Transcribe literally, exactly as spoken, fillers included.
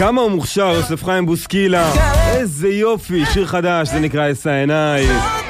כמה הוא מוכשר, יוסף חיים בוסקילה. איזה יופי, שיר חדש, זה נקרא אשא עיניי.